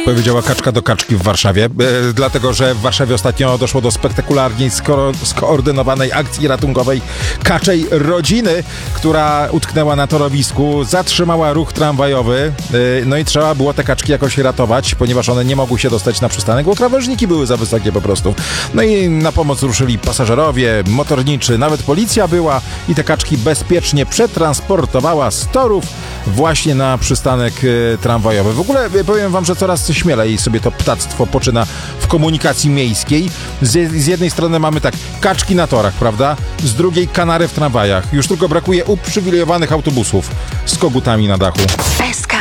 Powiedziała kaczka do kaczki w Warszawie, dlatego że w Warszawie ostatnio doszło do spektakularnie skoordynowanej akcji ratunkowej kaczej rodziny, która utknęła na torowisku, zatrzymała ruch tramwajowy, no i trzeba było te kaczki jakoś ratować, ponieważ one nie mogły się dostać na przystanek, bo krawężniki były za wysokie po prostu. No i na pomoc ruszyli pasażerowie, motorniczy, nawet policja była i te kaczki bezpiecznie przetransportowała z torów właśnie na przystanek tramwajowy. W ogóle powiem wam, że coraz śmielej sobie to ptactwo poczyna w komunikacji miejskiej. Z jednej strony mamy tak kaczki na torach, prawda? Z drugiej kanary w tramwajach. Już tylko brakuje uprzywilejowanych autobusów z kogutami na dachu.